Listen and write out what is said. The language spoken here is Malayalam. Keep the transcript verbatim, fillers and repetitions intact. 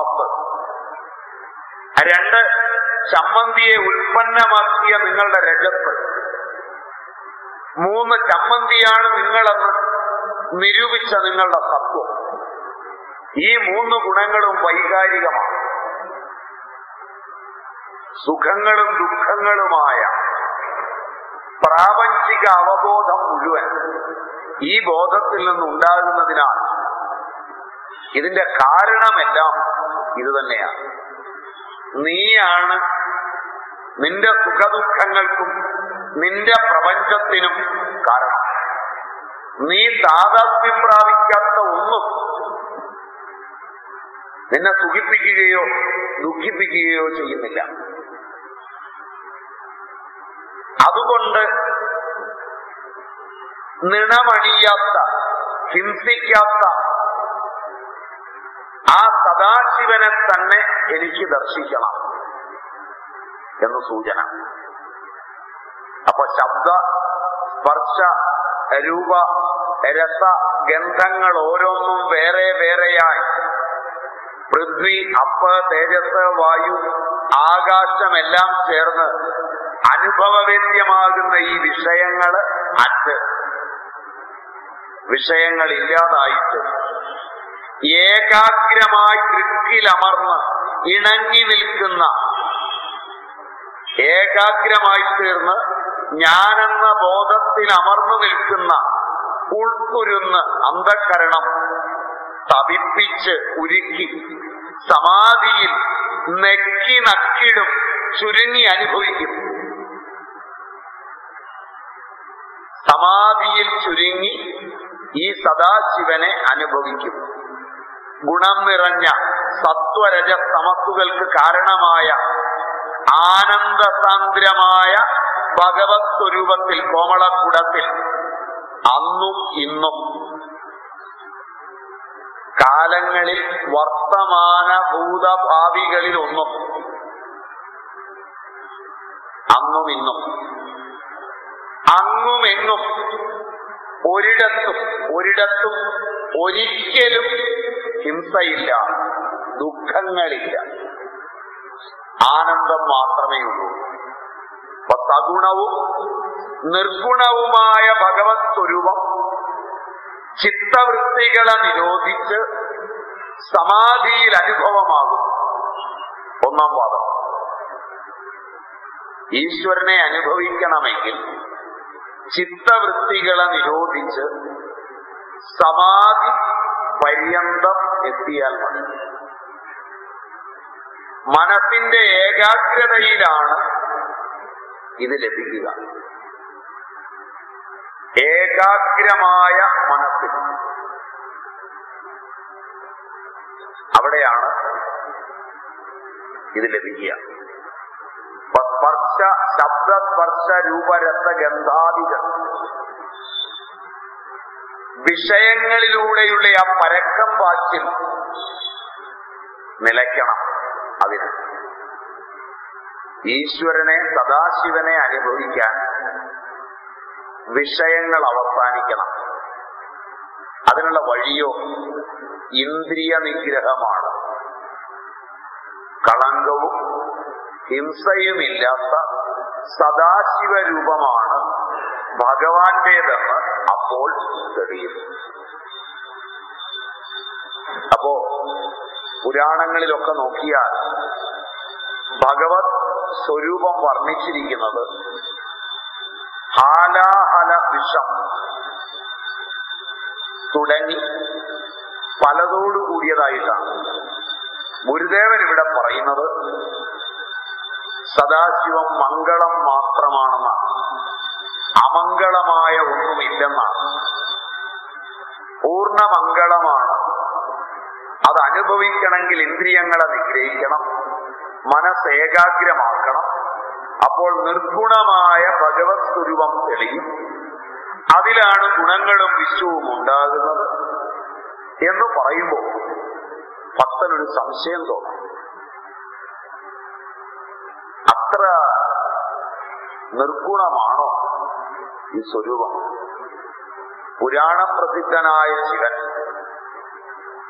രണ്ട്, ചമ്മന്തിയെ ഉൽപ്പന്നമാക്കിയ നിങ്ങളുടെ രജത്ത്. മൂന്ന്, ചമ്മന്തിയാണ് നിങ്ങളെന്ന് നിരൂപിച്ച നിങ്ങളുടെ സത്വം. ഈ മൂന്ന് ഗുണങ്ങളും വൈകാരികമാണ്. സുഖങ്ങളും ദുഃഖങ്ങളുമായ പ്രാപഞ്ചിക അവബോധം മുഴുവൻ ഈ ബോധത്തിൽ നിന്നുണ്ടാകുന്നതിനാൽ ഇതിന്റെ കാരണമെല്ലാം ഇത് തന്നെയാണ്. നീയാണ് നിന്റെ സുഖദുഃഖങ്ങൾക്കും നിന്റെ പ്രപഞ്ചത്തിനും കാരണം. നീ താതാത്മ്യം പ്രാപിക്കാത്ത ഒന്നും നിന്നെ സുഖിപ്പിക്കുകയോ ദുഃഖിപ്പിക്കുകയോ ചെയ്യുന്നില്ല. അതുകൊണ്ട് നിണമണിയാത്ത, ഹിംസിക്കാത്ത ആ സദാശിവനെ തന്നെ എനിക്ക് ദർശിക്കണം എന്ന് സൂചന. അപ്പൊ ശബ്ദ, സ്പർശ, രൂപ, രസ, ഗന്ധങ്ങൾ ഓരോന്നും വേറെ വേറെയായി പൃഥ്വി, അപ്പ്, തേജസ്, വായു, ആകാശമെല്ലാം ചേർന്ന് അനുഭവവേദ്യമാകുന്ന ഈ വിഷയങ്ങള് അറ്റ് വിഷയങ്ങളില്ലാതായിട്ട് ഏകാഗ്രമായി ദൃക്കിലമർന്ന് ഇണങ്ങി നിൽക്കുന്ന, ഏകാഗ്രമായി തീർന്ന് ഞാനെന്ന ബോധത്തിൽ അമർന്നു നിൽക്കുന്ന ഉൾക്കുരുന്ന് അന്ധകരണം തപിപ്പിച്ച് ഉരുക്കി സമാധിയിൽ നെക്കി നക്കിടും ചുരുങ്ങി അനുഭവിക്കും. സമാധിയിൽ ചുരുങ്ങി ഈ സദാശിവനെ അനുഭവിക്കും. ഗുണം നിറഞ്ഞ സത്വരജ തമസ്സുകൾക്ക് കാരണമായ ആനന്ദസാന്ദ്രമായ ഭഗവത് സ്വരൂപത്തിൽ, കോമളക്കുടത്തിൽ അന്നും ഇന്നും കാലങ്ങളിൽ വർത്തമാന ഭൂതഭാവികളിൽ ഒന്നും അന്നും ഇന്നും അങ്ങുമെങ്ങും ഒരിടത്തും ഒരിടത്തും ഒരിക്കലും ഹിംസയില്ല, ദുഃഖങ്ങളില്ല, ആനന്ദം മാത്രമേ ഉള്ളൂ. അപ്പൊ സഗുണവും നിർഗുണവുമായ ഭഗവത് സ്വരൂപം ചിത്തവൃത്തികളെ നിരോധിച്ച് സമാധിയിൽ അനുഭവമാകും. ഒന്നാം വാദം. ഈശ്വരനെ അനുഭവിക്കണമെങ്കിൽ ചിത്തവൃത്തികളെ നിരോധിച്ച് സമാധി പര്യന്തം എത്തിയാൽ മതി. മനസ്സിന്റെ ഏകാഗ്രതയിലാണ് ഇത് ലഭിക്കുക. ഏകാഗ്രമായ മനസ്സിൽ അവിടെയാണ് ഇത് ലഭിക്കുക. സ്പർശ, ശബ്ദ, സ്പർശ, രൂപരസ, ഗന്ധാദികൾ വിഷയങ്ങളിലൂടെയുള്ള ആ പരക്കം പാച്ചിൽ നിലയ്ക്കണം. അതിന് ഈശ്വരനെ, സദാശിവനെ അനുഭവിക്കാൻ വിഷയങ്ങൾ അവസാനിക്കണം. അതിനുള്ള വഴിയോ ഇന്ദ്രിയ നിഗ്രഹമാണ്. കളങ്കവും ഹിംസയുമില്ലാത്ത സദാശിവ രൂപമാണ് ഭഗവാന്റേതെന്ന് അപ്പോൾ തെളിയും. അപ്പോ പുരാണങ്ങളിലൊക്കെ നോക്കിയാൽ ഭഗവത് സ്വരൂപം വർണ്ണിച്ചിരിക്കുന്നത് ഹാലാഹല വിഷം തുടങ്ങി പലതോടു കൂടിയതായിട്ടാണ്. ഗുരുദേവൻ ഇവിടെ പറയുന്നത് സദാശിവം മംഗളം മാത്രമാണെന്നാണ്, അമംഗളമായ ഒന്നുമില്ലെന്നാണ്. പൂർണ്ണമംഗളമാണ്. അത് അനുഭവിക്കണമെങ്കിൽ ഇന്ദ്രിയങ്ങളെ നിഗ്രഹിക്കണം, മനസ്സ് ഏകാഗ്രമാക്കണം. അപ്പോൾ നിർഗുണമായ ഭഗവത് സ്വരൂപം തെളിയും. അതിലാണ് ഗുണങ്ങളും വിശ്വവും ഉണ്ടാകുന്നത് എന്ന് പറയുമ്പോൾ ഭക്തനൊരു സംശയം തോന്നും. അത്ര നിർഗുണമാണോ ഈ സ്വരൂപം? പുരാണ പ്രസിദ്ധനായ ശിവൻ